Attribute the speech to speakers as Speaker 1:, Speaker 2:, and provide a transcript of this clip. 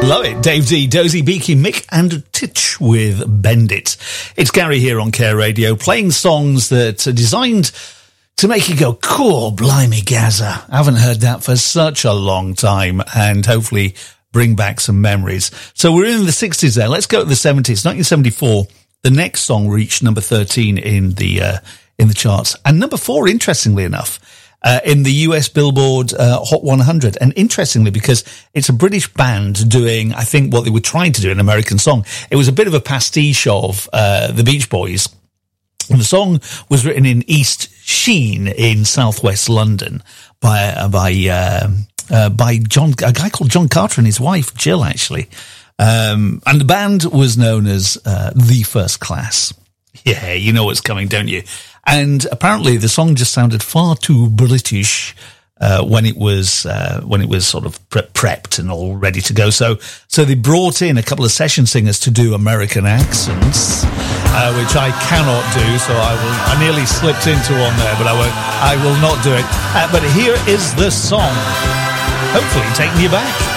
Speaker 1: Love it. Dave D, Dozy Beaky, Mick and Titch with Bend It. It's Gary here on Care Radio, playing songs that are designed to make you go, cool, blimey, Gaza. I haven't heard that for such a long time, and hopefully bring back some memories. So we're in the 60s there. Let's go to the 70s. 1974, the next song reached number 13 in the charts. And number 4, interestingly enough, in the US Billboard Hot 100. And interestingly, because it's a British band doing, I think, what they were trying to do, an American song. It was a bit of a pastiche of the Beach Boys. And the song was written in East Sheen in southwest London by a guy called John Carter and his wife, Jill, actually. And the band was known as The First Class. Yeah, you know what's coming, don't you? And apparently the song just sounded far too British when it was sort of prepped and all ready to go. So they brought in a couple of session singers to do American accents, which I cannot do. So I nearly slipped into one there, but I will not do it. But here is the song, hopefully taking you back.